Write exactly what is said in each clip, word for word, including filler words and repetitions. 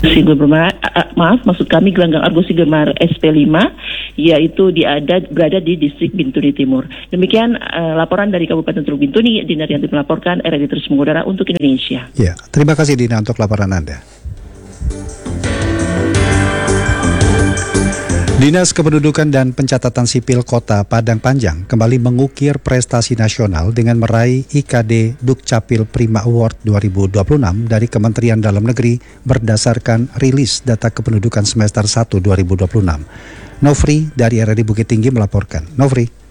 Gemar, maaf maksud kami gelanggang Argo Sigemar S P lima, yaitu diada, berada di distrik Bintuni Timur. Demikian uh, laporan dari Kabupaten Teluk Bintuni. Dina Rianti melaporkan, R R I terus mengudara untuk Indonesia. Ya, terima kasih Dina untuk laporan Anda. Dinas Kependudukan dan Pencatatan Sipil Kota Padang Panjang kembali mengukir prestasi nasional dengan meraih I K D Dukcapil Prima Award dua ribu dua puluh enam dari Kementerian Dalam Negeri berdasarkan rilis data kependudukan semester satu dua ribu dua puluh enam. Nofri dari R R I Bukit Tinggi melaporkan. Nofri.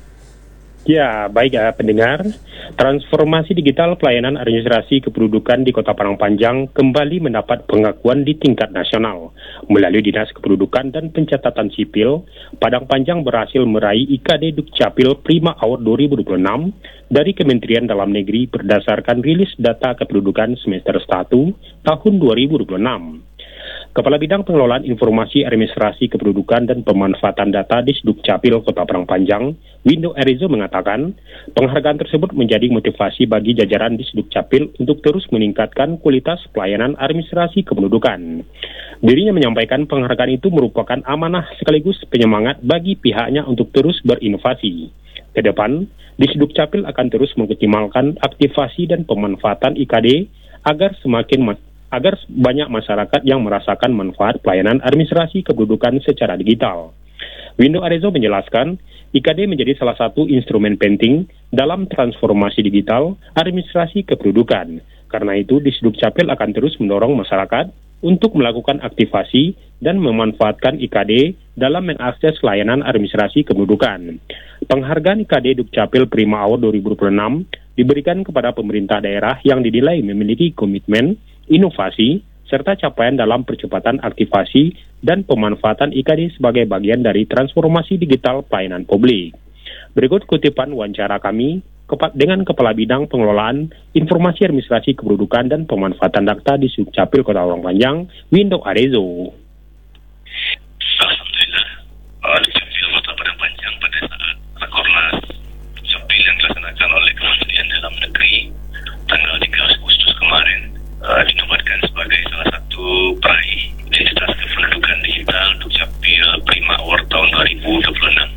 Ya, baik ya pendengar. Transformasi digital pelayanan administrasi kependudukan di Kota Padang Panjang kembali mendapat pengakuan di tingkat nasional. Melalui Dinas Kependudukan dan Pencatatan Sipil, Padang Panjang berhasil meraih I K D Dukcapil Prima Award dua ribu dua puluh enam dari Kementerian Dalam Negeri berdasarkan rilis data kependudukan semester satu tahun dua ribu dua puluh enam. Kepala Bidang Pengelolaan Informasi Administrasi Kependudukan dan Pemanfaatan Data di Dukcapil Kota Padang Panjang, Windo Erizo mengatakan, penghargaan tersebut menjadi motivasi bagi jajaran di Dukcapil untuk terus meningkatkan kualitas pelayanan administrasi kependudukan. Dirinya menyampaikan penghargaan itu merupakan amanah sekaligus penyemangat bagi pihaknya untuk terus berinovasi. Ke depan, di Dukcapil akan terus mengoptimalkan aktivasi dan pemanfaatan I K D agar semakin agar banyak masyarakat yang merasakan manfaat pelayanan administrasi kependudukan secara digital. Windo Arezo menjelaskan, I K D menjadi salah satu instrumen penting dalam transformasi digital administrasi kependudukan. Karena itu, Disdukcapil akan terus mendorong masyarakat untuk melakukan aktivasi dan memanfaatkan I K D dalam mengakses layanan administrasi kependudukan. Penghargaan I K D Dukcapil Prima Award dua ribu dua puluh enam diberikan kepada pemerintah daerah yang dinilai memiliki komitmen, inovasi, serta capaian dalam percepatan aktivasi dan pemanfaatan I K D sebagai bagian dari transformasi digital pelayanan publik. Berikut kutipan wawancara kami dengan Kepala Bidang Pengelolaan Informasi Administrasi Kependudukan dan Pemanfaatan Data di Dukcapil Kota Padang Panjang, Windo Arezo. Alhamdulillah, uh, Dukcapil Kota Padang Panjang pada saat Rakornas Dukcapil yang dilaksanakan oleh Kementerian Dalam Negeri tanggal tiga Agustus kemarin Uh, dinobatkan sebagai salah satu peraih identitas kependudukan digital Dukcapil Prima Award tahun dua ribu dua puluh enam.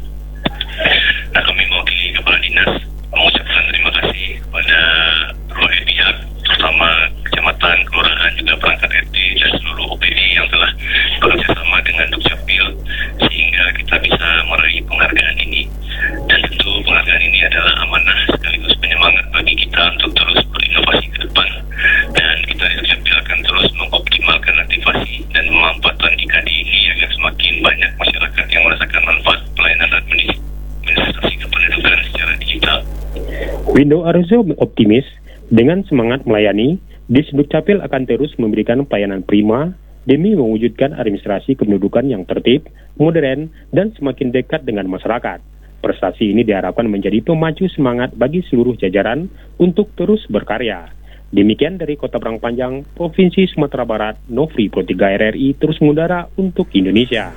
Nah, kami mewakili Kepala Dinas mengucapkan terima kasih kepada berbagai pihak, terutama kecamatan, kelurahan, juga perangkat R T dan seluruh O P D yang telah bekerjasama dengan Dukcapil sehingga kita bisa meraih penghargaan ini. Dan tentu penghargaan ini adalah amanah sekaligus penyemangat bagi kita untuk terus berinovasi ke depan. Dan kita di Dukcapil akan terus mengoptimalkan aktivasi dan pemanfaatan I K D ini agar semakin banyak masyarakat yang merasakan manfaat pelayanan administrasi kependudukan secara digital. Windo Arezo optimis dengan semangat melayani, Disdukcapil akan terus memberikan pelayanan prima demi mewujudkan administrasi kependudukan yang tertib, modern, dan semakin dekat dengan masyarakat. Prestasi ini diharapkan menjadi pemacu semangat bagi seluruh jajaran untuk terus berkarya. Demikian dari Kota Padang Panjang, Provinsi Sumatera Barat, Nofri Pro tiga R R I terus mengudara untuk Indonesia.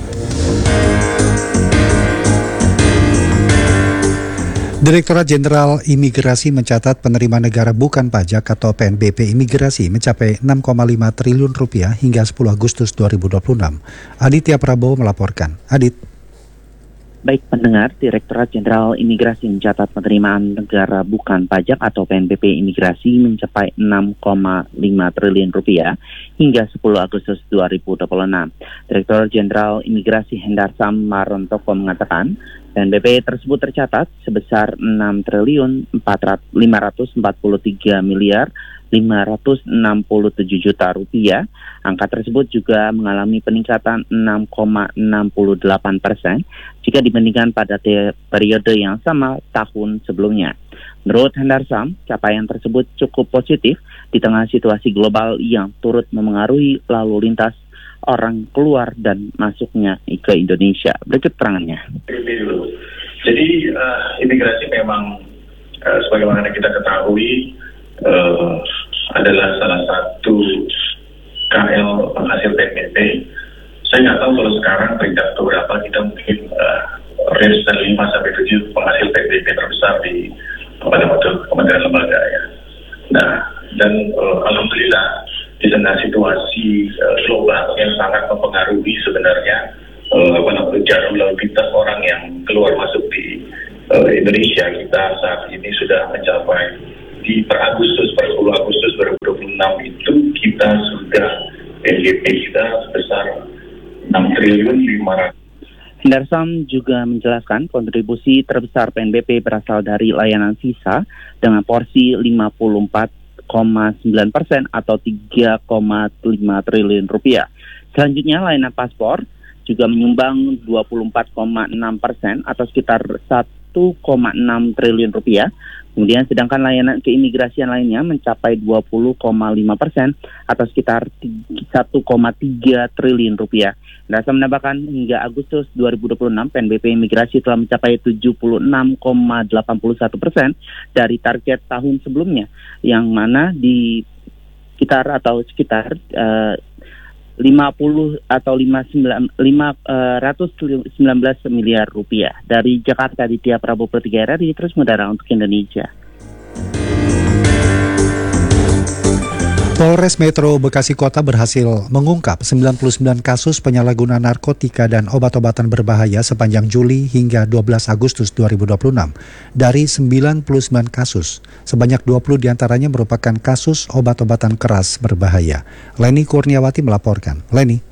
Direktorat Jenderal Imigrasi mencatat penerimaan negara bukan pajak atau P N B P Imigrasi mencapai enam koma lima triliun rupiah hingga sepuluh Agustus dua ribu dua puluh enam. Aditya Prabowo melaporkan. Adit. Baik pendengar, Direktorat Jenderal Imigrasi mencatat penerimaan negara bukan pajak atau P N B P Imigrasi mencapai enam koma lima triliun rupiah hingga sepuluh Agustus dua ribu dua puluh enam. Direktur Jenderal Imigrasi Hendarsam Marontoko mengatakan, P N B P tersebut tercatat sebesar enam triliun lima ratus empat puluh tiga miliar lima ratus enam puluh tujuh juta rupiah. Angka tersebut juga mengalami peningkatan enam koma enam delapan persen jika dibandingkan pada te- periode yang sama tahun sebelumnya. Menurut Hendarsam, capaian tersebut cukup positif di tengah situasi global yang turut memengaruhi lalu lintas orang keluar dan masuknya ke Indonesia. Berikut terangannya. Jadi uh, imigrasi memang uh, sebagaimana kita ketahui uh, adalah salah satu K L penghasil P N B P. Saya nggak tahu kalau sekarang peringkat berapa, kita mungkin uh, range dari lima sampai tujuh penghasil P N B P terbesar di kepada kementerian lembaga ya. Nah, dan uh, alhamdulillah di tengah situasi uh, global yang sangat mempengaruhi sebenarnya uh, apa namanya jarum lalu lintas orang yang keluar masuk di uh, Indonesia. Kita saat ini sudah mencapai di per Agustus, per sepuluh Agustus dua ribu dua puluh enam itu kita sudah N G P kita sebesar enam triliun lima ratus. Hendarsam juga menjelaskan kontribusi terbesar P N B P berasal dari layanan visa dengan porsi lima puluh empat koma sembilan persen atau tiga koma lima triliun rupiah. Selanjutnya layanan paspor juga menyumbang dua puluh empat koma enam persen atau sekitar satu koma enam triliun rupiah. Kemudian sedangkan layanan keimigrasian lainnya mencapai dua puluh koma lima persen atau sekitar satu koma tiga triliun rupiah. Hendarsam menambahkan hingga Agustus dua ribu dua puluh enam P N B P imigrasi telah mencapai tujuh puluh enam koma delapan puluh satu persen dari target tahun sebelumnya, yang mana di sekitar atau sekitar uh, lima puluh atau lima ratus sembilan belas miliar rupiah. Dari Jakarta, Ditya Prabowo per tiga R R I terus mengudara untuk Indonesia. Polres Metro Bekasi Kota berhasil mengungkap sembilan puluh sembilan kasus penyalahgunaan narkotika dan obat-obatan berbahaya sepanjang Juli hingga dua belas Agustus dua ribu dua puluh enam. Dari sembilan puluh sembilan kasus, sebanyak dua puluh diantaranya merupakan kasus obat-obatan keras berbahaya. Leni Kurniawati melaporkan. Leni.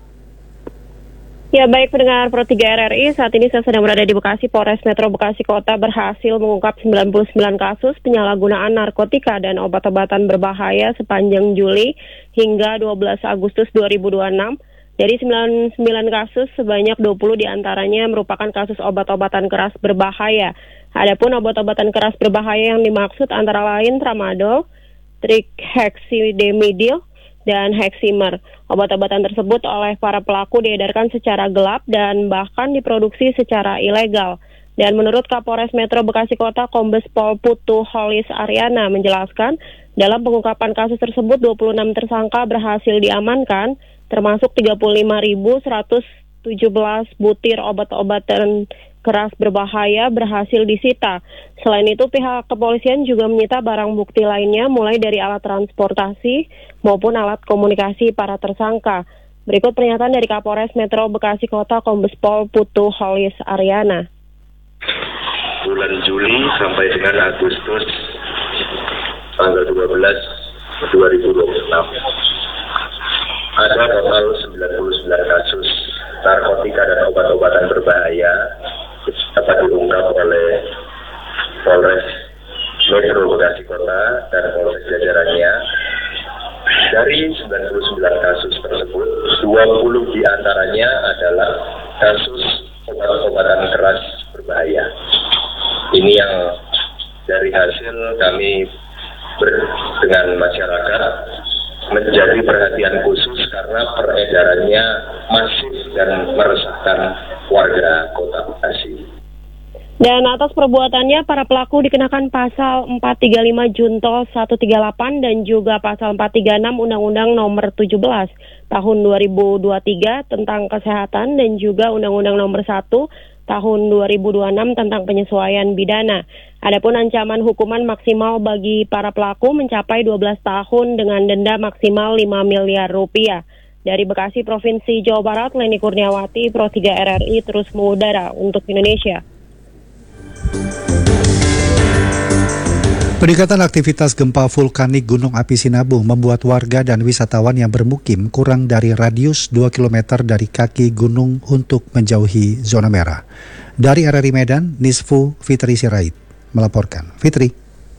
Ya, baik pendengar Pro tiga R R I, saat ini saya sedang berada di Bekasi. Polres Metro Bekasi Kota berhasil mengungkap sembilan puluh sembilan kasus penyalahgunaan narkotika dan obat-obatan berbahaya sepanjang Juli hingga dua belas Agustus dua ribu dua puluh enam. Dari sembilan puluh sembilan kasus, sebanyak dua puluh diantaranya merupakan kasus obat-obatan keras berbahaya. Adapun obat-obatan keras berbahaya yang dimaksud antara lain tramadol, trihexyphenidyl, dan heximer. Obat-obatan tersebut oleh para pelaku diedarkan secara gelap dan bahkan diproduksi secara ilegal. Dan menurut Kapolres Metro Bekasi Kota, Kombes Pol Putu Holis Aryana menjelaskan, dalam pengungkapan kasus tersebut dua puluh enam tersangka berhasil diamankan, termasuk tiga puluh lima ribu seratus tujuh belas butir obat-obatan keras berbahaya berhasil disita. Selain itu, pihak kepolisian juga menyita barang bukti lainnya mulai dari alat transportasi maupun alat komunikasi para tersangka. Berikut pernyataan dari Kapolres Metro Bekasi Kota Kombes Pol Putu Holis Aryana. Bulan Juli sampai dengan Agustus tanggal dua belas dua ribu dua puluh enam ada total sembilan puluh sembilan kasus narkotika dan obat-obatan berbahaya dapat diungkap oleh Polres Metro Bekasi Kota dan Polres jajarannya. Dari sembilan puluh sembilan kasus tersebut, dua puluh diantaranya adalah kasus obat-obatan keras berbahaya. Ini yang dari hasil kami ber- dengan masyarakat menjadi perhatian khusus karena peredarannya masif dan meresahkan warga Kota Bekasi. Dan atas perbuatannya, para pelaku dikenakan pasal empat tiga lima Junto seratus tiga puluh delapan dan juga pasal empat tiga enam Undang-Undang Nomor tujuh belas Tahun dua ribu dua puluh tiga tentang kesehatan dan juga Undang-Undang Nomor satu Tahun dua ribu dua puluh enam tentang penyesuaian bidana. Adapun ancaman hukuman maksimal bagi para pelaku mencapai dua belas tahun dengan denda maksimal lima miliar rupiah. Dari Bekasi, Provinsi Jawa Barat, Leni Kurniawati, Pro tiga R R I terus mengudara untuk Indonesia. Peningkatan aktivitas gempa vulkanik Gunung Api Sinabung membuat warga dan wisatawan yang bermukim kurang dari radius dua kilometer dari kaki gunung untuk menjauhi zona merah. Dari R R I Medan, Nisfu Fitri Sirait melaporkan. Fitri.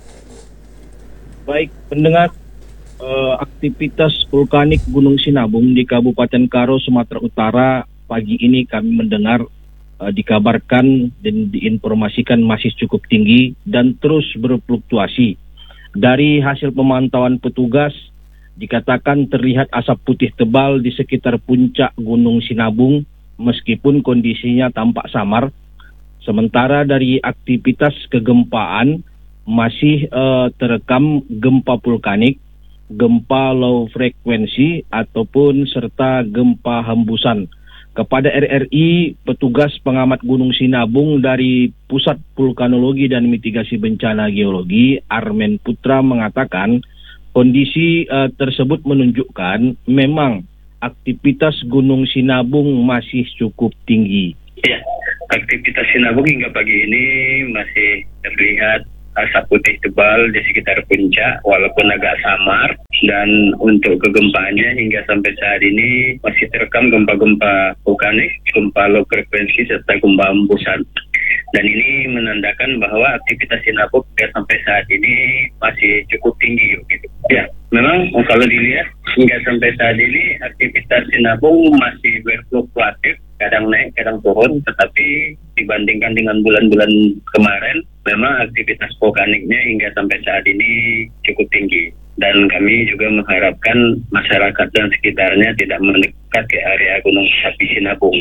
Baik, pendengar, eh, aktivitas vulkanik Gunung Sinabung di Kabupaten Karo, Sumatera Utara pagi ini kami mendengar dikabarkan dan diinformasikan masih cukup tinggi dan terus berfluktuasi. Dari hasil pemantauan petugas, dikatakan terlihat asap putih tebal di sekitar puncak Gunung Sinabung meskipun kondisinya tampak samar. Sementara dari aktivitas kegempaan masih uh, terekam gempa vulkanik, gempa low frekuensi ataupun serta gempa hembusan. Kepada R R I, petugas pengamat Gunung Sinabung dari Pusat Vulkanologi dan Mitigasi Bencana Geologi, Armen Putra, mengatakan Kondisi uh, tersebut menunjukkan memang aktivitas Gunung Sinabung masih cukup tinggi. Ya, aktivitas Sinabung hingga pagi ini masih terlihat asap putih tebal di sekitar puncak walaupun agak samar, dan untuk kegempaannya hingga sampai saat ini masih terekam gempa-gempa vulkanik, gempa low frekuensi serta gempa embusan. Dan ini menandakan bahwa aktivitas Sinabung sampai saat ini masih cukup tinggi. Gitu. Ya, memang kalau dilihat hingga sampai saat ini aktivitas Sinabung masih berfluktuatif, kadang naik, kadang turun, tetapi dibandingkan dengan bulan-bulan kemarin, memang aktivitas vulkaniknya hingga sampai saat ini cukup tinggi. Dan kami juga mengharapkan masyarakat dan sekitarnya tidak mendekat ke area Gunung Api Sinabung.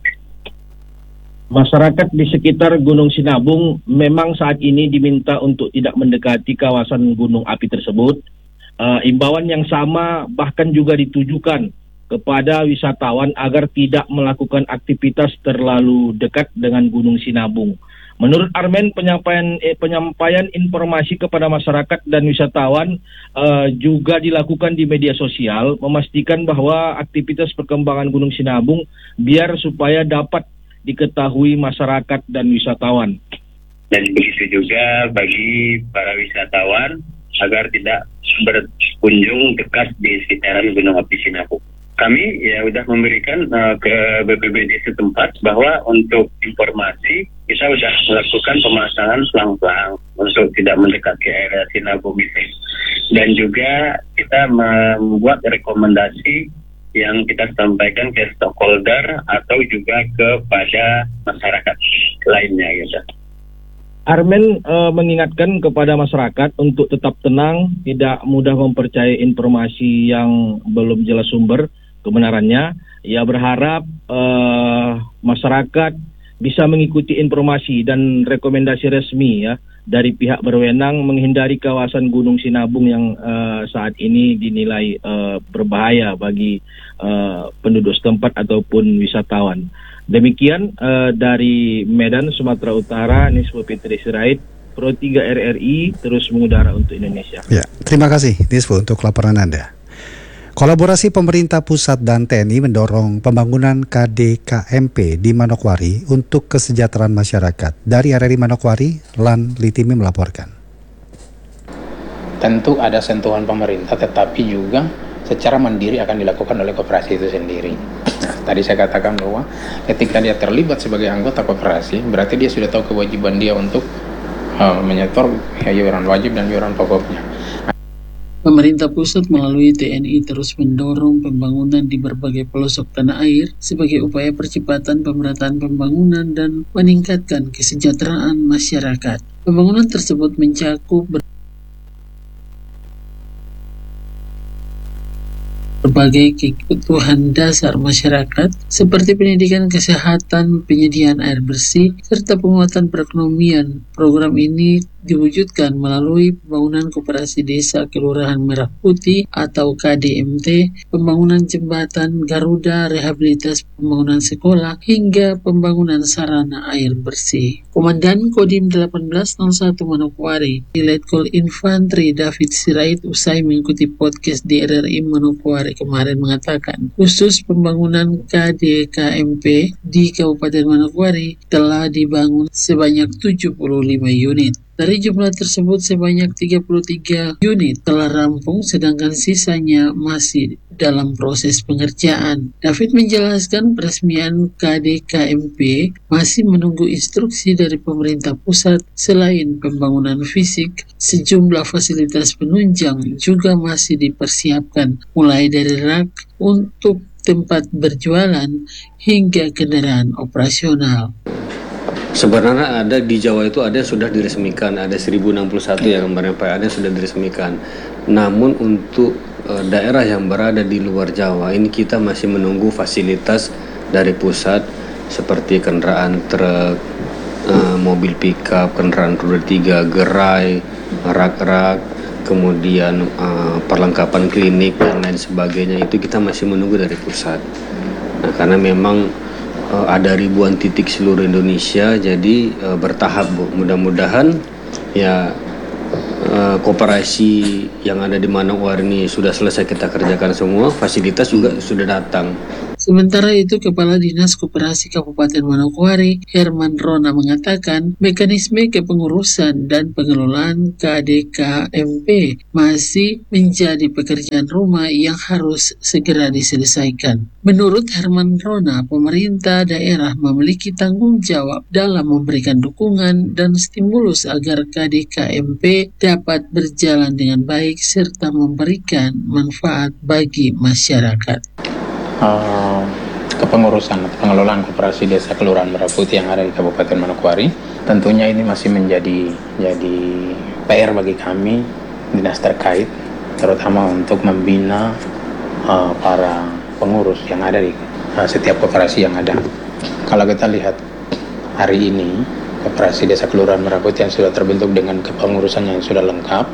Masyarakat di sekitar Gunung Sinabung memang saat ini diminta untuk tidak mendekati kawasan gunung api tersebut. Uh, imbauan yang sama bahkan juga ditujukan kepada wisatawan agar tidak melakukan aktivitas terlalu dekat dengan Gunung Sinabung. Menurut Armen, penyampaian eh, penyampaian informasi kepada masyarakat dan wisatawan uh, juga dilakukan di media sosial, memastikan bahwa aktivitas perkembangan Gunung Sinabung biar supaya dapat diketahui masyarakat dan wisatawan. Dan begitu juga bagi para wisatawan agar tidak berkunjung dekat di sekitaran Gunung Api Sinabung. Kami ya sudah memberikan uh, ke B P B D setempat bahwa untuk informasi kita sudah melakukan pemasangan pelang-pelang untuk tidak mendekat ke area Sinabung itu. Dan juga kita membuat rekomendasi yang kita sampaikan ke stakeholder atau juga kepada masyarakat lainnya gitu. Armen uh, mengingatkan kepada masyarakat untuk tetap tenang, tidak mudah mempercayai informasi yang belum jelas sumber kebenarannya. Ia berharap uh, masyarakat bisa mengikuti informasi dan rekomendasi resmi ya dari pihak berwenang, menghindari kawasan Gunung Sinabung yang uh, saat ini dinilai uh, berbahaya bagi uh, penduduk setempat ataupun wisatawan. Demikian uh, dari Medan, Sumatera Utara, Niswo Fitri Sirait, Pro tiga R R I terus mengudara untuk Indonesia. Ya, terima kasih Niswo untuk laporan Anda. Kolaborasi pemerintah pusat dan T N I mendorong pembangunan K D K M P di Manokwari untuk kesejahteraan masyarakat. Dari R R I Manokwari, Lan Litimi melaporkan. Tentu ada sentuhan pemerintah, tetapi juga secara mandiri akan dilakukan oleh koperasi itu sendiri. Nah, tadi saya katakan bahwa ketika dia terlibat sebagai anggota koperasi, berarti dia sudah tahu kewajiban dia untuk uh, menyetor ya, iuran wajib dan iuran pokoknya. Pemerintah pusat melalui T N I terus mendorong pembangunan di berbagai pelosok tanah air sebagai upaya percepatan pemerataan pembangunan dan meningkatkan kesejahteraan masyarakat. Pembangunan tersebut mencakup ber- berbagai kebutuhan dasar masyarakat seperti pendidikan, kesehatan, penyediaan air bersih, serta penguatan perekonomian. Program ini diwujudkan melalui pembangunan koperasi desa Kelurahan Merah Putih atau K D M T, pembangunan jembatan Garuda, rehabilitas pembangunan sekolah, hingga pembangunan sarana air bersih. Komandan Kodim delapan belas nol satu Manokwari, Letkol Infantri David Sirait usai mengikuti podcast di R R I Manokwari kemarin mengatakan, khusus pembangunan K D K M P di Kabupaten Manokwari telah dibangun sebanyak tujuh puluh lima unit. Dari jumlah tersebut sebanyak tiga puluh tiga unit telah rampung, sedangkan sisanya masih dalam proses pengerjaan. David menjelaskan peresmian K D K M P masih menunggu instruksi dari pemerintah pusat. Selain pembangunan fisik, sejumlah fasilitas penunjang juga masih dipersiapkan, mulai dari rak untuk tempat berjualan hingga kendaraan operasional. Sebenarnya ada di Jawa itu ada sudah diresmikan, ada seribu enam puluh satu ya kemarin Pak, ada sudah diresmikan. Namun untuk e, daerah yang berada di luar Jawa ini kita masih menunggu fasilitas dari pusat seperti kendaraan truk, e, mobil pickup, kendaraan roda tiga, gerai, rak-rak, kemudian e, perlengkapan klinik dan lain sebagainya, itu kita masih menunggu dari pusat. Nah, karena memang ada ribuan titik seluruh Indonesia, jadi e, bertahap Bu. Mudah-mudahan ya e, uh, koperasi yang ada di Manokwari ini sudah selesai kita kerjakan semua, fasilitas juga sudah datang. Sementara itu, Kepala Dinas Koperasi Kabupaten Manokwari, Herman Rona, mengatakan mekanisme kepengurusan dan pengelolaan K D K M P masih menjadi pekerjaan rumah yang harus segera diselesaikan. Menurut Herman Rona, pemerintah daerah memiliki tanggung jawab dalam memberikan dukungan dan stimulus agar K D K M P dapat berjalan dengan baik serta memberikan manfaat bagi masyarakat. Uh, kepengurusan atau pengelolaan koperasi desa kelurahan Merah Putih yang ada di Kabupaten Manokwari, tentunya ini masih menjadi jadi P R bagi kami dinas terkait, terutama untuk membina uh, para pengurus yang ada di uh, setiap koperasi yang ada. Kalau kita lihat hari ini koperasi desa kelurahan Merah Putih yang sudah terbentuk dengan kepengurusan yang sudah lengkap,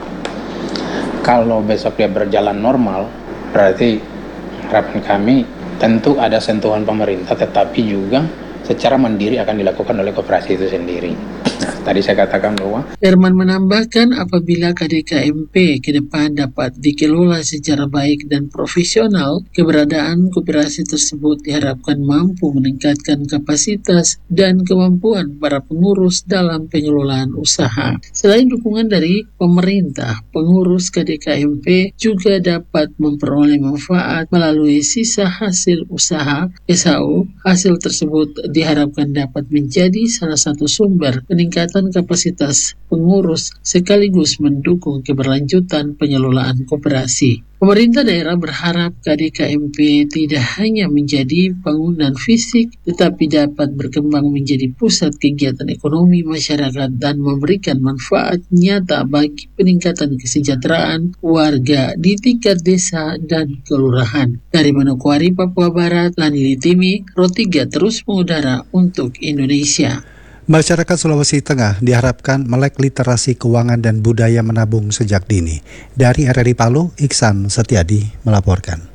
kalau besok dia berjalan normal, berarti harapan kami tentu ada sentuhan pemerintah, tetapi juga secara mandiri akan dilakukan oleh koperasi itu sendiri. Nah, tadi saya katakan bahwa Herman menambahkan apabila K D K M P ke depan dapat dikelola secara baik dan profesional, keberadaan koperasi tersebut diharapkan mampu meningkatkan kapasitas dan kemampuan para pengurus dalam pengelolaan usaha. Selain dukungan dari pemerintah, pengurus K D K M P juga dapat memperoleh manfaat melalui sisa hasil usaha S H U. Hasil tersebut diharapkan dapat menjadi salah satu sumber peningkatan kapasitas pengurus sekaligus mendukung keberlanjutan pengelolaan koperasi. Pemerintah daerah berharap K D K M P tidak hanya menjadi bangunan fisik, tetapi dapat berkembang menjadi pusat kegiatan ekonomi masyarakat dan memberikan manfaat nyata bagi peningkatan kesejahteraan warga di tingkat desa dan kelurahan. Dari Manokwari, Papua Barat, Lani Litimi, Pro tiga terus mengudara untuk Indonesia. Masyarakat Sulawesi Tengah diharapkan melek literasi keuangan dan budaya menabung sejak dini. Dari R R I Palu, Iksan Setiadi melaporkan.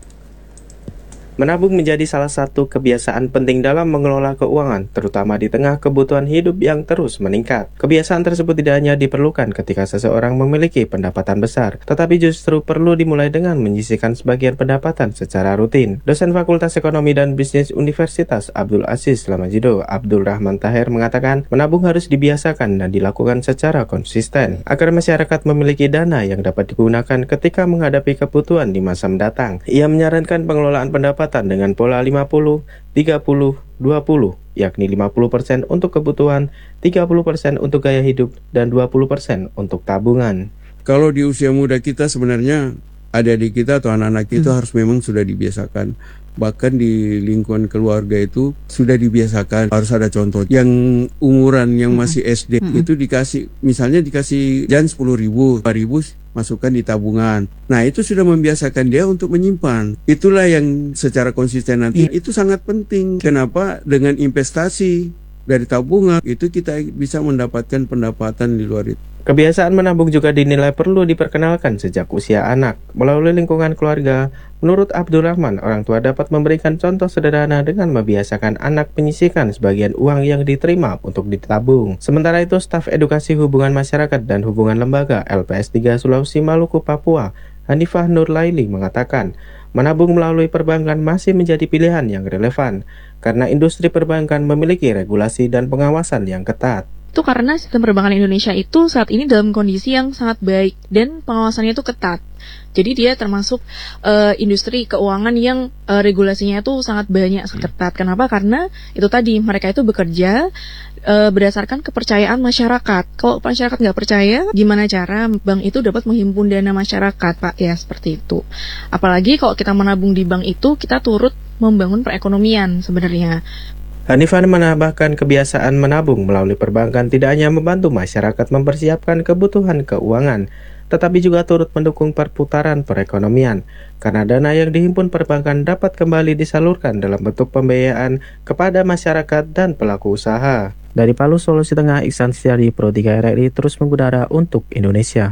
Menabung menjadi salah satu kebiasaan penting dalam mengelola keuangan, terutama di tengah kebutuhan hidup yang terus meningkat. Kebiasaan tersebut tidak hanya diperlukan ketika seseorang memiliki pendapatan besar, tetapi justru perlu dimulai dengan menyisihkan sebagian pendapatan secara rutin. Dosen Fakultas Ekonomi dan Bisnis Universitas Abdul Aziz Lamajido, Abdul Rahman Tahir, mengatakan menabung harus dibiasakan dan dilakukan secara konsisten, agar masyarakat memiliki dana yang dapat digunakan ketika menghadapi kebutuhan di masa mendatang. Ia menyarankan pengelolaan pendapatan dengan pola lima puluh, tiga puluh, dua puluh, yakni lima puluh persen untuk kebutuhan, tiga puluh persen untuk gaya hidup, dan dua puluh persen untuk tabungan. Kalau di usia muda kita sebenarnya adik-adik kita atau anak-anak kita hmm. harus memang sudah dibiasakan. Bahkan di lingkungan keluarga itu sudah dibiasakan, harus ada contoh. Yang umuran yang masih S D hmm. itu dikasih, misalnya dikasih jan sepuluh ribu, lima ribu masukkan di tabungan. Nah, itu sudah membiasakan dia untuk menyimpan. Itulah yang secara konsisten nanti yeah. itu sangat penting. Kenapa? Dengan investasi dari tabungan itu kita bisa mendapatkan pendapatan di luar itu. Kebiasaan menabung juga dinilai perlu diperkenalkan sejak usia anak. Melalui lingkungan keluarga, menurut Abdul Rahman, orang tua dapat memberikan contoh sederhana dengan membiasakan anak menyisihkan sebagian uang yang diterima untuk ditabung. Sementara itu, staf edukasi hubungan masyarakat dan hubungan lembaga L P S tiga Sulawesi Maluku Papua, Hanifah Nur Laili, mengatakan, menabung melalui perbankan masih menjadi pilihan yang relevan, karena industri perbankan memiliki regulasi dan pengawasan yang ketat. Itu karena sistem perbankan Indonesia itu saat ini dalam kondisi yang sangat baik dan pengawasannya itu ketat. Jadi dia termasuk uh, industri keuangan yang uh, regulasinya itu sangat banyak, sangat ketat. Kenapa? Karena itu tadi mereka itu bekerja uh, berdasarkan kepercayaan masyarakat. Kalau masyarakat nggak percaya, gimana cara bank itu dapat menghimpun dana masyarakat, Pak? Ya seperti itu. Apalagi kalau kita menabung di bank itu, kita turut membangun perekonomian sebenarnya. Hanifah menambahkan kebiasaan menabung melalui perbankan tidak hanya membantu masyarakat mempersiapkan kebutuhan keuangan, tetapi juga turut mendukung perputaran perekonomian, karena dana yang dihimpun perbankan dapat kembali disalurkan dalam bentuk pembiayaan kepada masyarakat dan pelaku usaha. Dari Palu, Sulawesi Tengah, Iksan Setiadi, Pro tiga R R I terus mengudara untuk Indonesia.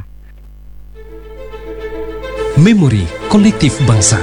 Memori Kolektif Bangsa.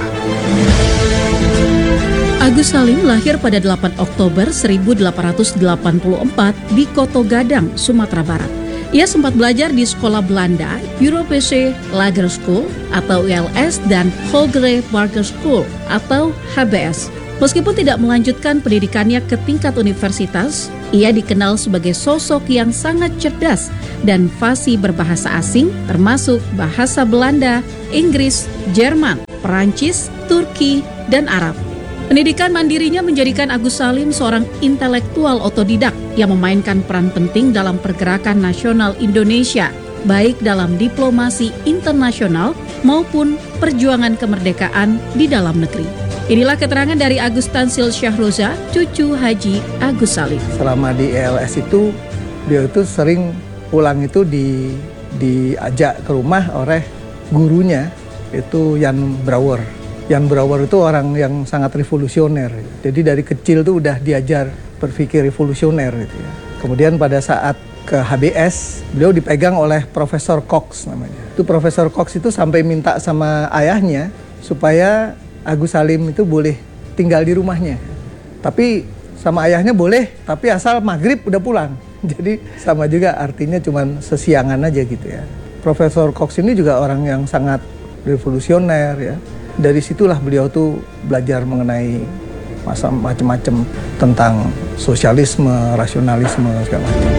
Agus Salim lahir pada delapan Oktober seribu delapan ratus delapan puluh empat di Koto Gadang, Sumatera Barat. Ia sempat belajar di sekolah Belanda, Europese Lager School atau U L S dan Hogere Barger School atau H B S. Meskipun tidak melanjutkan pendidikannya ke tingkat universitas, ia dikenal sebagai sosok yang sangat cerdas dan fasih berbahasa asing termasuk bahasa Belanda, Inggris, Jerman, Perancis, Turki, dan Arab. Pendidikan mandirinya menjadikan Agus Salim seorang intelektual otodidak yang memainkan peran penting dalam pergerakan nasional Indonesia, baik dalam diplomasi internasional maupun perjuangan kemerdekaan di dalam negeri. Inilah keterangan dari Agus Tansil Syahroza, cucu Haji Agus Salim. Selama di E L S itu, dia itu sering pulang itu di diajak ke rumah oleh gurunya, itu Jan Brouwer. Jan Brouwer itu orang yang sangat revolusioner. Jadi dari kecil tuh udah diajar berpikir revolusioner gitu ya. Kemudian pada saat ke H B S, beliau dipegang oleh Profesor Cox namanya. Itu Profesor Cox itu sampai minta sama ayahnya supaya Agus Salim itu boleh tinggal di rumahnya. Tapi sama ayahnya boleh, tapi asal maghrib udah pulang. Jadi sama juga artinya cuman sesiangan aja gitu ya. Profesor Cox ini juga orang yang sangat revolusioner ya. Dari situlah beliau tuh belajar mengenai masa macam-macam tentang sosialisme, rasionalisme segala macam.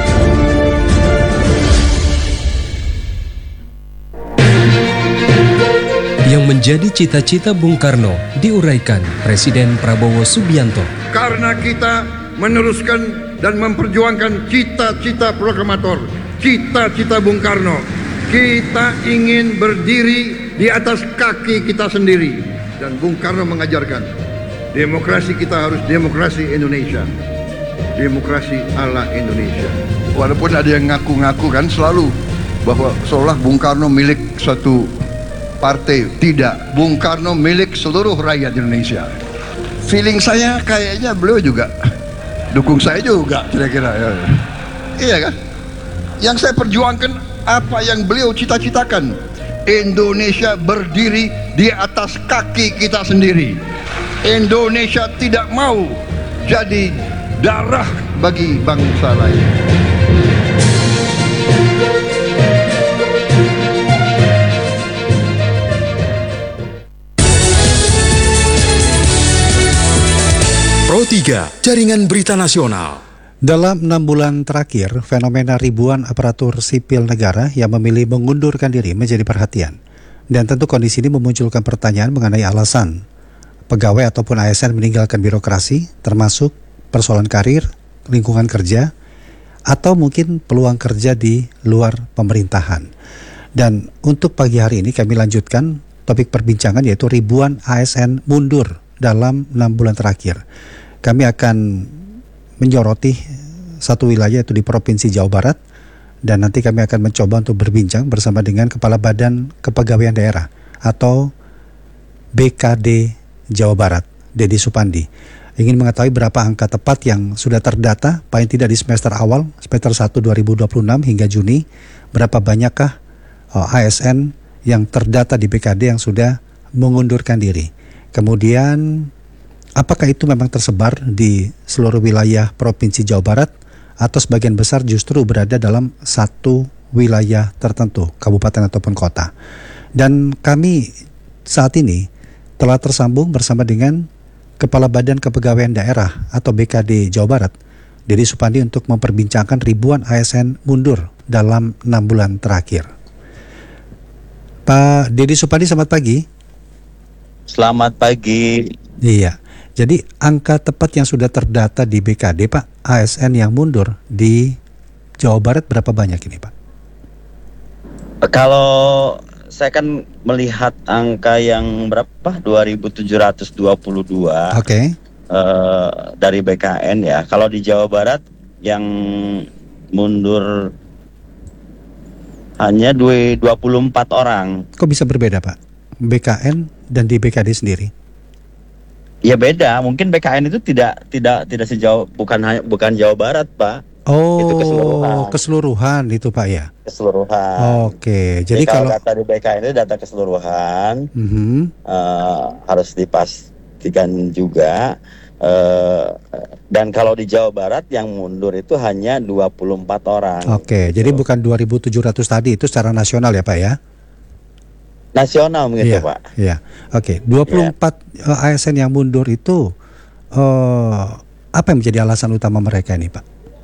Yang menjadi cita-cita Bung Karno diuraikan Presiden Prabowo Subianto. Karena kita meneruskan dan memperjuangkan cita-cita proklamator, cita-cita Bung Karno. Kita ingin berdiri di atas kaki kita sendiri. Dan Bung Karno mengajarkan, demokrasi kita harus demokrasi Indonesia. Demokrasi ala Indonesia. Walaupun ada yang ngaku-ngaku kan selalu bahwa seolah Bung Karno milik suatu partai, tidak. Bung Karno milik seluruh rakyat Indonesia. Feeling saya kayaknya beliau juga dukung saya juga kira-kira ya. Iya kan? Yang saya perjuangkan apa yang beliau cita-citakan. Indonesia berdiri di atas kaki kita sendiri. Indonesia tidak mau jadi darah bagi bangsa lain. Pro tiga, Jaringan Berita Nasional. Dalam enam bulan terakhir, fenomena ribuan aparatur sipil negara yang memilih mengundurkan diri menjadi perhatian. Dan tentu kondisi ini memunculkan pertanyaan mengenai alasan pegawai ataupun A S N meninggalkan birokrasi, termasuk persoalan karir, lingkungan kerja, atau mungkin peluang kerja di luar pemerintahan. Dan untuk pagi hari ini kami lanjutkan topik perbincangan yaitu ribuan A S N mundur dalam enam bulan terakhir. Kami akan menyoroti satu wilayah itu di Provinsi Jawa Barat, dan nanti kami akan mencoba untuk berbincang bersama dengan Kepala Badan Kepegawaian Daerah atau B K D Jawa Barat, Dedi Supandi. Ingin mengetahui berapa angka tepat yang sudah terdata paling tidak di semester awal, semester satu dua ribu dua puluh enam hingga Juni, berapa banyakkah A S N yang terdata di B K D yang sudah mengundurkan diri. Kemudian apakah itu memang tersebar di seluruh wilayah Provinsi Jawa Barat atau sebagian besar justru berada dalam satu wilayah tertentu, kabupaten ataupun kota. Dan kami saat ini telah tersambung bersama dengan Kepala Badan Kepegawaian Daerah atau B K D Jawa Barat, Dedi Supandi, untuk memperbincangkan ribuan A S N mundur dalam enam bulan terakhir. Pak Dedi Supandi, selamat pagi. Selamat pagi. Iya. Jadi angka tepat yang sudah terdata di B K D, Pak, A S N yang mundur di Jawa Barat berapa banyak ini, Pak? Kalau saya kan melihat angka yang berapa? dua ribu tujuh ratus dua puluh dua. Oke. Okay. Uh, dari B K N ya. Kalau di Jawa Barat yang mundur hanya dua puluh empat orang. Kok bisa berbeda, Pak? B K N dan di B K D sendiri? Ya beda, mungkin B K N itu tidak tidak tidak sejauh bukan hanya bukan Jawa Barat, Pak. Oh, itu keseluruhan. keseluruhan itu, Pak, ya. Keseluruhan. Oke, jadi, jadi kalau, kalau data di B K N itu data keseluruhan, mm-hmm. uh, harus dipastikan juga. Uh, dan kalau di Jawa Barat yang mundur itu hanya dua puluh empat orang. Oke, jadi bukan dua ribu tujuh ratus tadi, itu secara nasional ya Pak ya? Nasional begitu Iya, Pak. Iya, oke. dua puluh empat yeah. A S N yang mundur itu uh, apa yang menjadi alasan utama mereka ini Pak?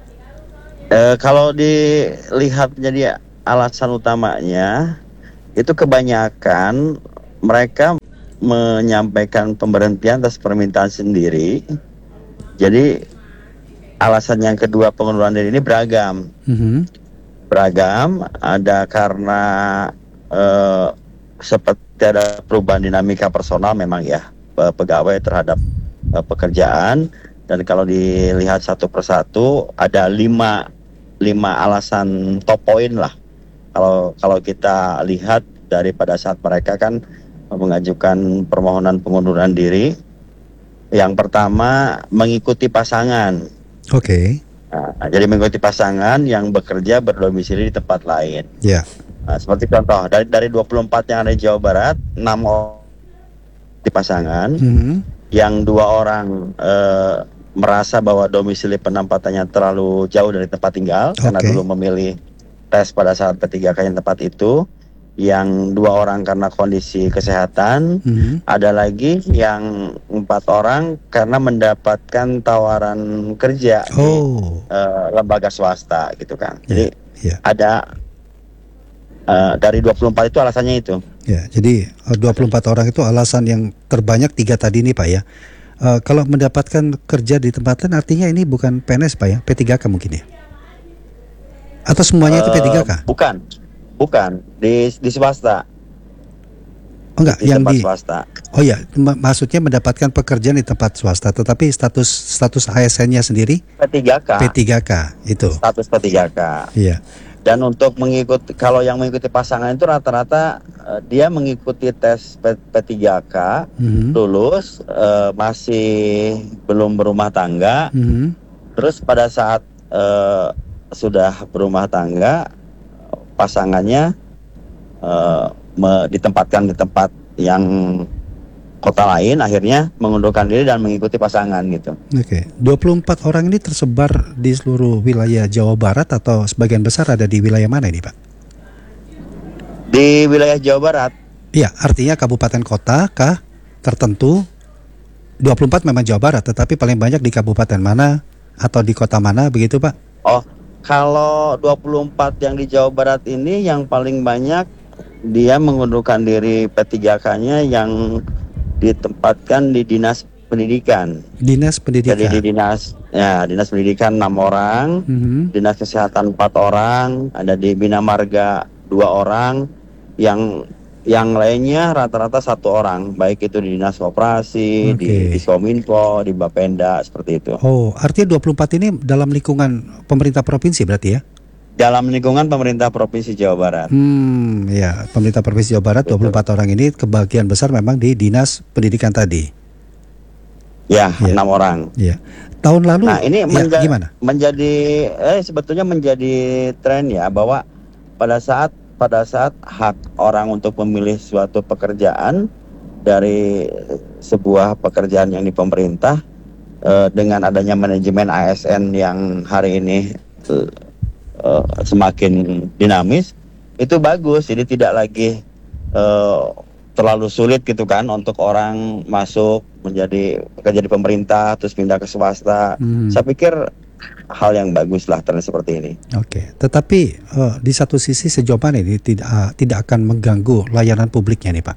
Uh, kalau dilihat menjadi alasan utamanya, itu kebanyakan mereka menyampaikan pemberhentian atas permintaan sendiri. Jadi alasan yang kedua pengunduran diri ini beragam. Mm-hmm. Beragam, ada karena uh, seperti ada perubahan dinamika personal memang ya pegawai terhadap uh, pekerjaan. Dan kalau dilihat satu persatu ada lima lima alasan top point lah. Kalau kalau kita lihat dari pada saat mereka kan mengajukan permohonan pengunduran diri. Yang pertama mengikuti pasangan. Oke. Okay. Nah, jadi mengikuti pasangan yang bekerja berdomisili di tempat lain. Ya. Yeah. Nah, seperti contoh dari dari dua puluh empat yang ada di Jawa Barat, enam orang di pasangan, mm-hmm. yang dua orang eh, merasa bahwa domisili penempatannya terlalu jauh dari tempat tinggal, okay. karena dulu memilih tes pada saat P tiga K yang tepat itu. Yang dua orang karena kondisi kesehatan, mm-hmm. ada lagi yang empat orang karena mendapatkan tawaran kerja oh. di uh, lembaga swasta gitu kan. Jadi yeah, yeah. ada uh, dari dua puluh empat itu alasannya itu. Ya, jadi uh, dua puluh empat orang itu alasan yang terbanyak tiga tadi nih Pak ya. Uh, kalau mendapatkan kerja di tempat lain artinya ini bukan P N S Pak ya, P tiga K mungkin ya? Atau semuanya uh, itu P tiga K? Bukan. Bukan, di di swasta. Oh enggak, di yang tempat di swasta. Oh ya, m- maksudnya mendapatkan pekerjaan di tempat swasta, tetapi status status A S N-nya sendiri P tiga K. P tiga K itu. Status P tiga K. Iya. Dan untuk mengikuti, kalau yang mengikuti pasangan itu rata-rata uh, dia mengikuti tes P, P tiga K, mm-hmm. lulus, uh, masih belum berumah tangga, mm-hmm. terus pada saat uh, sudah berumah tangga, pasangannya uh, me, ditempatkan di tempat yang kota lain, akhirnya mengundurkan diri dan mengikuti pasangan gitu. Oke, dua puluh empat orang ini tersebar di seluruh wilayah Jawa Barat atau sebagian besar ada di wilayah mana ini Pak? Di wilayah Jawa Barat. Iya, artinya kabupaten kota kah tertentu? dua puluh empat memang Jawa Barat, tetapi paling banyak di kabupaten mana atau di kota mana begitu Pak? Oh, kalau dua puluh empat yang di Jawa Barat ini yang paling banyak dia mengundurkan diri P tiga K-nya yang ditempatkan di Dinas Pendidikan. Dinas Pendidikan. Jadi di Dinas ya, Dinas Pendidikan enam orang, mm-hmm. Dinas Kesehatan empat orang, ada di Bina Marga dua orang, yang yang lainnya rata-rata satu orang, baik itu di Dinas Koperasi, okay. di Diskominfo, di Bapenda, seperti itu. Oh, artinya dua puluh empat ini dalam lingkungan pemerintah provinsi berarti ya? Dalam lingkungan pemerintah Provinsi Jawa Barat. Hmm, ya, pemerintah Provinsi Jawa Barat. Betul. dua puluh empat orang ini kebagian besar memang di Dinas Pendidikan tadi. Ya, ya. enam orang. Ya. Tahun lalu. Nah, ini ya, menja- gimana? menjadi eh sebetulnya menjadi tren ya, bahwa pada saat pada saat hak orang untuk memilih suatu pekerjaan dari sebuah pekerjaan yang di pemerintah eh, dengan adanya manajemen A S N yang hari ini eh, eh, semakin dinamis, itu bagus. Jadi tidak lagi eh, terlalu sulit gitu kan untuk orang masuk menjadi pekerja di pemerintah terus pindah ke swasta. Hmm. Saya pikir hal yang bagus lah tren seperti ini. Oke, tetapi uh, di satu sisi sejauh mana ini tidak uh, tidak akan mengganggu layanan publiknya nih Pak?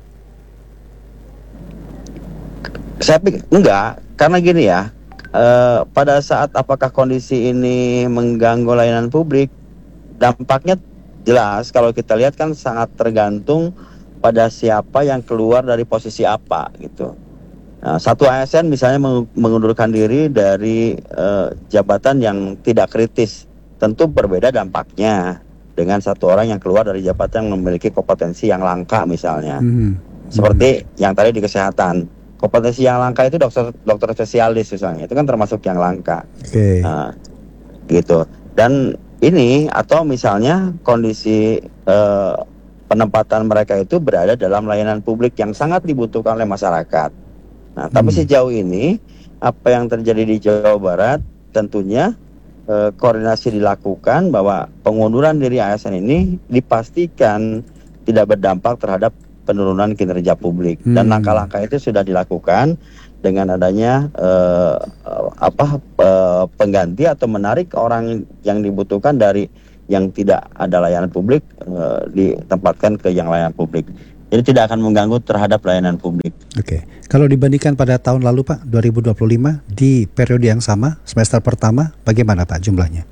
Saya pikir enggak, karena gini ya, uh, pada saat apakah kondisi ini mengganggu layanan publik, dampaknya jelas kalau kita lihat kan sangat tergantung pada siapa yang keluar dari posisi apa gitu. Nah, satu A S N misalnya mengundurkan diri dari uh, jabatan yang tidak kritis, tentu berbeda dampaknya dengan satu orang yang keluar dari jabatan yang memiliki kompetensi yang langka misalnya. Hmm. Seperti hmm. yang tadi di kesehatan, kompetensi yang langka itu dokter dokter spesialis misalnya, itu kan termasuk yang langka. Okay. Nah, gitu. Dan ini atau misalnya kondisi uh, penempatan mereka itu berada dalam layanan publik yang sangat dibutuhkan oleh masyarakat. Nah, tapi Hmm. sejauh ini apa yang terjadi di Jawa Barat tentunya eh, koordinasi dilakukan bahwa pengunduran diri A S N ini dipastikan tidak berdampak terhadap penurunan kinerja publik. Dan Hmm. langkah-langkah itu sudah dilakukan dengan adanya eh, apa eh, pengganti atau menarik orang yang dibutuhkan dari yang tidak ada layanan publik eh, ditempatkan ke yang layanan publik. Jadi tidak akan mengganggu terhadap layanan publik. Oke, kalau dibandingkan pada tahun lalu Pak, dua ribu dua puluh lima di periode yang sama, semester pertama, bagaimana Pak jumlahnya?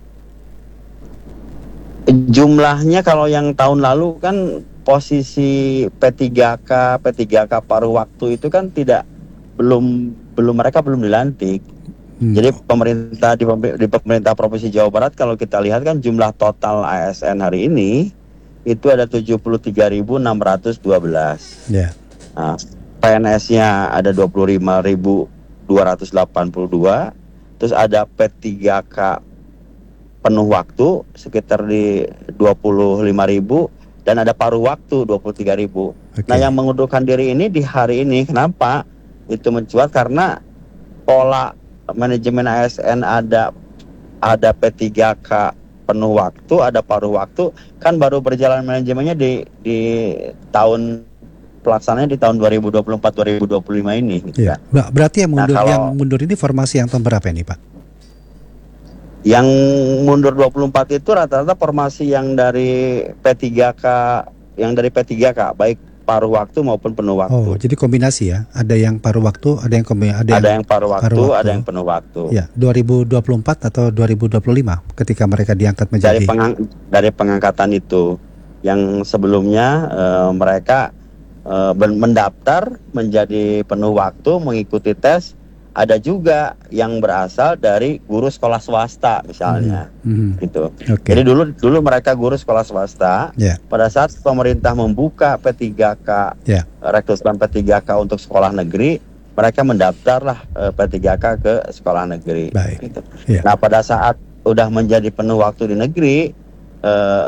Jumlahnya kalau yang tahun lalu kan posisi P tiga K, P tiga K paruh waktu itu kan tidak belum belum mereka belum dilantik. Hmm. Jadi pemerintah di, di pemerintah Provinsi Jawa Barat kalau kita lihat kan jumlah total A S N hari ini itu ada tujuh puluh tiga ribu enam ratus dua belas. Ya. Nah, P N S-nya ada dua puluh lima ribu dua ratus delapan puluh dua. Terus ada P tiga K penuh waktu sekitar di dua puluh lima ribu dan ada paruh waktu dua puluh tiga ribu. Okay. Nah, yang mengundurkan diri ini di hari ini kenapa? Itu mencuat karena pola manajemen A S N ada ada P tiga K penuh waktu, ada paruh waktu, kan baru berjalan manajemennya di di tahun pelaksananya di tahun dua ribu dua puluh empat dua ribu dua puluh lima ini gitu ya. kan. Berarti yang mundur Nah, kalau yang mundur ini formasi yang tahun berapa ini Pak? Yang mundur dua puluh empat itu rata-rata formasi yang dari P tiga K, yang dari P tiga K baik paruh waktu maupun penuh waktu. Oh, jadi kombinasi ya. Ada yang paruh waktu, ada yang kombi- ada, Ada yang, yang paruh waktu, paruh waktu. ada yang penuh waktu. Ya, dua ribu dua puluh empat atau dua ribu dua puluh lima ketika mereka diangkat menjadi Dari pengang- dari pengangkatan itu, yang sebelumnya eh, mereka eh, ben- mendaftar menjadi penuh waktu mengikuti tes. Ada juga yang berasal dari guru sekolah swasta misalnya, Hmm. gitu. Oke. Jadi dulu dulu mereka guru sekolah swasta. Ya. Pada saat pemerintah membuka P tiga K, Ya. rekrutmen P tiga K untuk sekolah negeri, mereka mendaftarlah eh, P tiga K ke sekolah negeri. Baik. Gitu. Ya. Nah, pada saat udah menjadi penuh waktu di negeri, eh,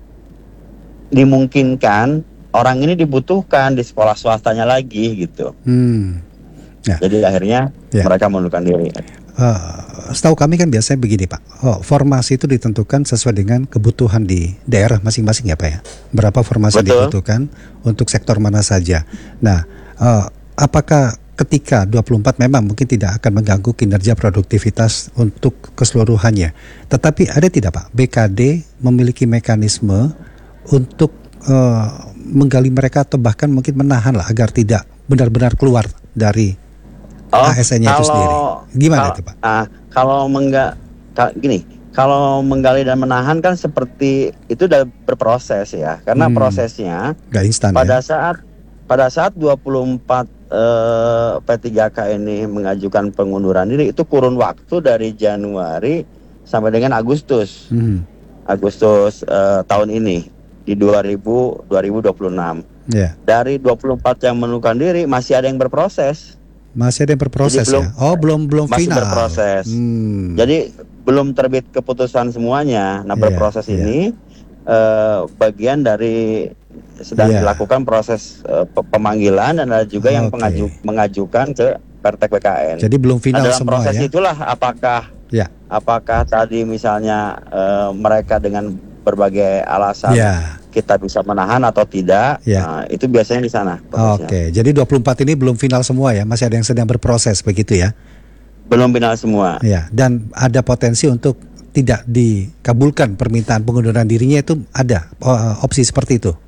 dimungkinkan orang ini dibutuhkan di sekolah swastanya lagi gitu. Hmm. Ya. Jadi akhirnya Ya. mereka mengundurkan diri. Uh, setahu kami kan biasanya begini Pak, oh, formasi itu ditentukan sesuai dengan kebutuhan di daerah masing-masing ya Pak ya. Berapa formasi Betul. dibutuhkan untuk sektor mana saja. Nah, uh, apakah ketika dua puluh empat memang mungkin tidak akan mengganggu kinerja produktivitas untuk keseluruhannya. Tetapi ada tidak Pak, B K D memiliki mekanisme untuk uh, menggali mereka atau bahkan mungkin menahan lah agar tidak benar-benar keluar dari Oh, A S N-nya itu sendiri. Gimana itu Pak? Ah, kalau mengga, ka, gini, kalau menggali dan menahan kan seperti itu udah berproses ya, karena Hmm. prosesnya Gak instan pada ya? saat pada saat dua puluh empat eh, P tiga K ini mengajukan pengunduran diri itu kurun waktu dari Januari sampai dengan Agustus. Hmm. Agustus eh, tahun ini di dua ribu dua puluh enam. Ya. Dari dua puluh empat yang mengundurkan diri masih ada yang berproses. Masih ada yang berproses Jadi belum- ya? Oh, belum belum Masih final. berproses. Hmm. Jadi belum terbit keputusan semuanya. Nah, Iya, berproses iya. ini eh, bagian dari sedang Iya. dilakukan proses eh, pe- pemanggilan dan ada juga yang Oke. pengaju, mengajukan ke Pertek B K N. Jadi belum final nah, dalam semua proses ya? itulah apakah Ya. apakah tadi misalnya eh, mereka dengan berbagai alasan Ya. kita bisa menahan atau tidak. Ya. Nah, itu biasanya di sana prosesnya. Oke, jadi dua puluh empat ini belum final semua ya? Masih ada yang sedang berproses begitu ya? Belum final semua. Ya, dan ada potensi untuk tidak dikabulkan permintaan pengunduran dirinya itu ada oh, opsi seperti itu?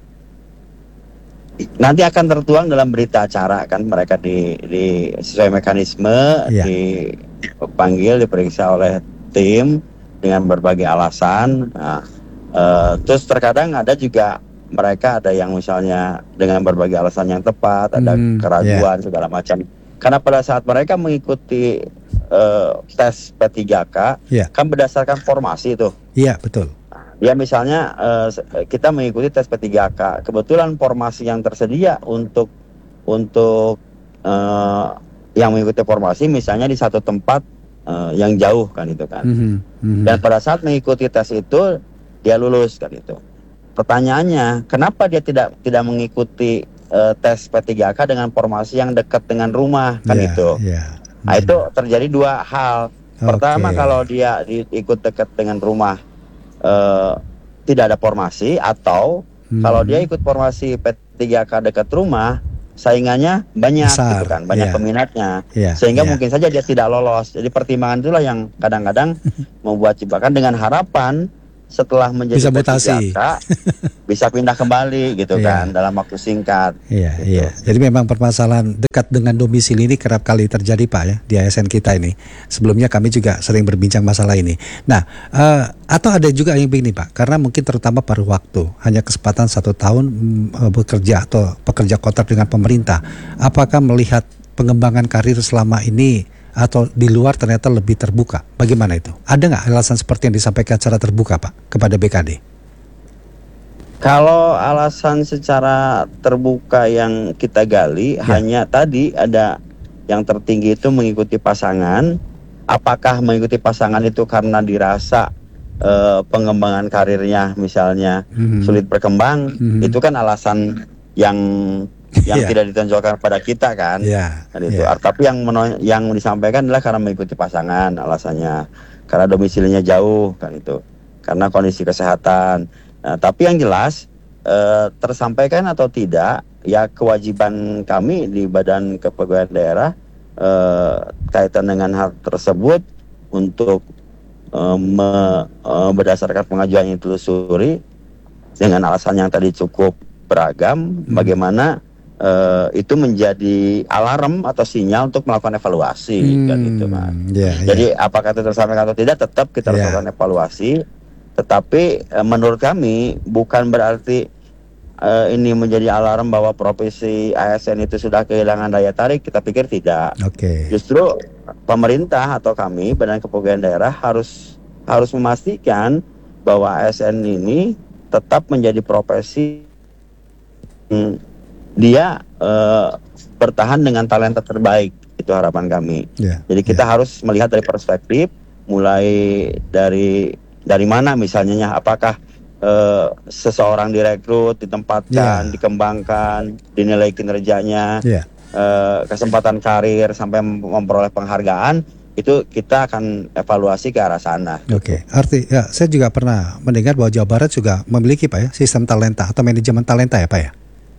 Nanti akan tertuang dalam berita acara kan, mereka di, di sesuai mekanisme Iya. dipanggil diperiksa oleh tim dengan berbagai alasan. Nah, eh, terus terkadang ada juga mereka ada yang misalnya dengan berbagai alasan yang tepat, ada Hmm, keraguan segala macam. Karena pada saat mereka mengikuti eh, tes P tiga K Iya. kan berdasarkan formasi itu. Iya, betul. Ya misalnya eh, kita mengikuti tes P tiga K, kebetulan formasi yang tersedia untuk untuk eh, yang mengikuti formasi misalnya di satu tempat eh, yang jauh kan itu kan. Mhm, mhm. Dan pada saat mengikuti tes itu dia lulus kan itu. Pertanyaannya, kenapa dia tidak tidak mengikuti uh, tes P tiga K dengan formasi yang dekat dengan rumah kan Yeah, itu. yeah. Nah itu terjadi dua hal. Pertama Oke. kalau dia di, ikut dekat dengan rumah uh, tidak ada formasi, atau Hmm. kalau dia ikut formasi P tiga K dekat rumah, saingannya banyak Besar, gitu kan, banyak yeah. peminatnya, Yeah, sehingga yeah. mungkin saja dia tidak lolos. Jadi pertimbangan itulah yang kadang-kadang membuat jebakan, dengan harapan setelah menjadi Bisa P tiga K mutasi. bisa pindah kembali gitu Iya. kan dalam waktu singkat. Iya, iya. Jadi memang permasalahan dekat dengan domisili ini kerap kali terjadi Pak ya di A S N kita ini. Sebelumnya kami juga sering berbincang masalah ini. Nah, eh, atau ada juga yang begini Pak, karena mungkin terutama paruh waktu, hanya kesempatan satu tahun mm, bekerja atau pekerja kontrak dengan pemerintah. Apakah melihat pengembangan karir selama ini atau di luar ternyata lebih terbuka? Bagaimana itu? Ada nggak alasan seperti yang disampaikan secara terbuka Pak kepada B K D? Kalau alasan secara terbuka yang kita gali, Ya. hanya tadi ada yang tertinggi itu mengikuti pasangan. Apakah mengikuti pasangan itu karena dirasa eh, pengembangan karirnya misalnya Mhm. sulit berkembang, Mhm. itu kan alasan yang yang Ya. tidak ditonjolkan pada kita kan. Ya, Kan itu. ya. Tapi yang meno- yang disampaikan adalah karena mengikuti pasangan alasannya, karena domisilinya jauh kan itu, karena kondisi kesehatan. Nah, tapi yang jelas eh, tersampaikan atau tidak, ya kewajiban kami di Badan Kepegawaian Daerah eh, kaitan dengan hal tersebut untuk eh, me- eh, berdasarkan pengajuan yang ditelusuri dengan alasan yang tadi cukup beragam, Hmm. bagaimana eh, itu menjadi alarm atau sinyal untuk melakukan evaluasi kan itu Mas. Ya, ya. Jadi apakah itu tersampaikan atau tidak, tetap kita harus Ya. lakukan evaluasi. Tetapi eh, menurut kami bukan berarti eh, ini menjadi alarm bahwa profesi A S N itu sudah kehilangan daya tarik. Kita pikir tidak. Oke. Justru pemerintah atau kami Badan Kepegawaian Daerah harus harus memastikan bahwa A S N ini tetap menjadi profesi hmm, dia eh, bertahan dengan talenta terbaik. Itu harapan kami. Ya, Jadi kita harus melihat dari perspektif, mulai dari dari mana misalnya, apakah eh, seseorang direkrut, ditempatkan, Ya. dikembangkan, dinilai kinerjanya, Ya. eh, kesempatan karir sampai mem- memperoleh penghargaan, itu kita akan evaluasi ke arah sana. Oke, arti ya saya juga pernah mendengar bahwa Jawa Barat juga memiliki Pak ya sistem talenta atau manajemen talenta ya Pak ya.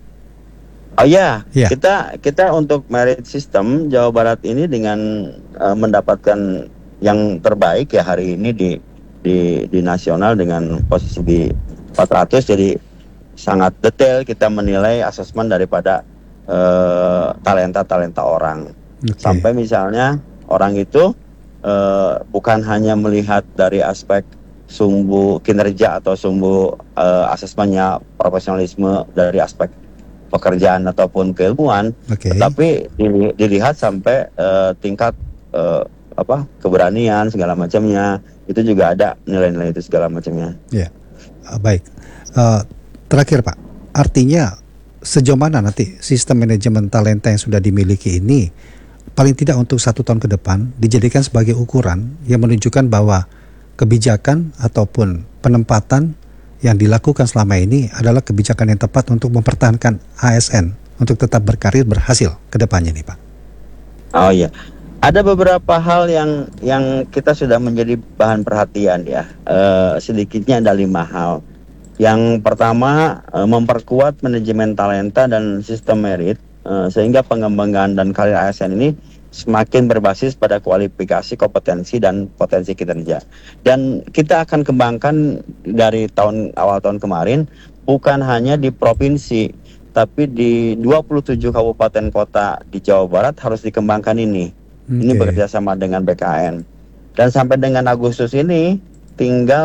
Oh ya, Ya. kita kita untuk merit system Jawa Barat ini dengan eh, mendapatkan yang terbaik ya hari ini di di di nasional dengan posisi di empat ratus, jadi sangat detail kita menilai asesmen daripada eh, talenta-talenta orang. Oke. Sampai misalnya orang itu eh, bukan hanya melihat dari aspek sumbu kinerja atau sumbu eh, asesmennya profesionalisme dari aspek pekerjaan ataupun keilmuan, Oke. tetapi dili- dilihat sampai eh, tingkat eh, apa keberanian segala macamnya, itu juga ada nilai-nilai itu segala macamnya. Ya, uh, baik. Uh, terakhir Pak, artinya sejauh mana nanti sistem manajemen talenta yang sudah dimiliki ini paling tidak untuk satu tahun ke depan dijadikan sebagai ukuran yang menunjukkan bahwa kebijakan ataupun penempatan yang dilakukan selama ini adalah kebijakan yang tepat untuk mempertahankan A S N untuk tetap berkarir berhasil ke depannya nih Pak. Oh iya, ada beberapa hal yang yang kita sudah menjadi bahan perhatian ya. Eh, sedikitnya ada lima hal. Yang pertama, eh, memperkuat manajemen talenta dan sistem merit eh, sehingga pengembangan dan karir A S N ini semakin berbasis pada kualifikasi, kompetensi dan potensi kinerja. Dan kita akan kembangkan dari tahun awal tahun kemarin bukan hanya di provinsi, tapi di dua puluh tujuh kabupaten kota di Jawa Barat harus dikembangkan ini. Ini Oke. bekerja sama dengan B K N. Dan sampai dengan Agustus ini tinggal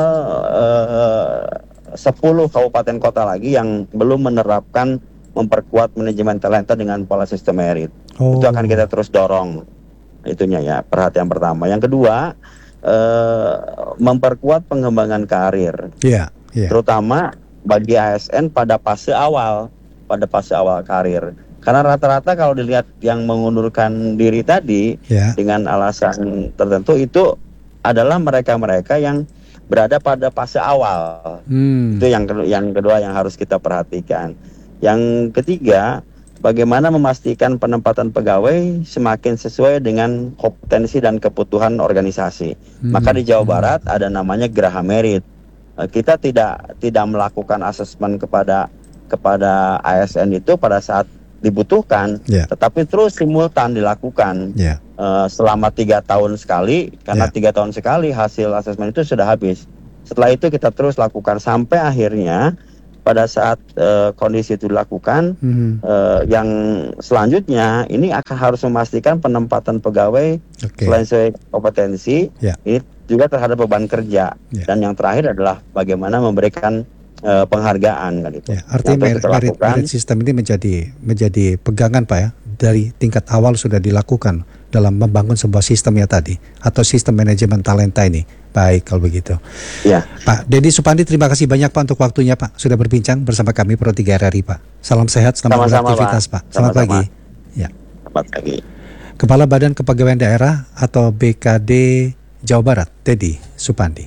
eh, sepuluh kabupaten kota lagi yang belum menerapkan memperkuat manajemen talenta dengan pola sistem merit. Oh. Itu akan kita terus dorong. Itunya ya, perhatian pertama. Yang kedua, eh, memperkuat pengembangan karir. Iya, iya. Terutama bagi A S N pada fase awal, pada fase awal karir. Karena rata-rata kalau dilihat yang mengundurkan diri tadi Ya. dengan alasan tertentu itu adalah mereka-mereka yang berada pada fase awal. Hmm. Itu yang kedua, yang kedua yang harus kita perhatikan. Yang ketiga, bagaimana memastikan penempatan pegawai semakin sesuai dengan kompetensi dan kebutuhan organisasi. Hmm. Maka di Jawa Barat ada namanya Geraha Merit. Kita tidak tidak melakukan asesmen kepada kepada A S N itu pada saat dibutuhkan, yeah. tetapi terus simultan dilakukan yeah. uh, selama tiga tahun sekali, karena tiga yeah. tahun sekali hasil asesmen itu sudah habis. Setelah itu kita terus lakukan sampai akhirnya pada saat uh, kondisi itu dilakukan, mm-hmm. uh, yang selanjutnya ini akan harus memastikan penempatan pegawai okay. selain sesuai kompetensi, yeah. ini juga terhadap beban kerja, yeah. dan yang terakhir adalah bagaimana memberikan uh, penghargaan kan itu. Ya, artinya merit, merit, merit system ini menjadi menjadi pegangan Pak ya, dari tingkat awal sudah dilakukan dalam membangun sebuah sistem ya tadi, atau sistem manajemen talenta ini. Baik kalau begitu. Ya. Pak Dedi Supandi, terima kasih banyak Pak untuk waktunya Pak, sudah berbincang bersama kami Pro tiga R R I Pak. Salam sehat, selamat Sama-sama, beraktivitas Pak. Pak. Selamat Sama-sama. pagi. Ya. Selamat pagi. Kepala Badan Kepegawaian Daerah atau B K D Jawa Barat, Dedi Supandi.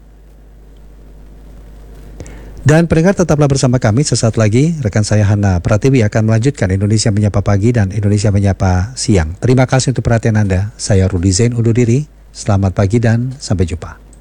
Dan pendengar tetaplah bersama kami, sesaat lagi rekan saya Hana Pratiwi akan melanjutkan Indonesia Menyapa Pagi dan Indonesia Menyapa Siang. Terima kasih untuk perhatian Anda. Saya Rudi Zain undur diri. Selamat pagi dan sampai jumpa.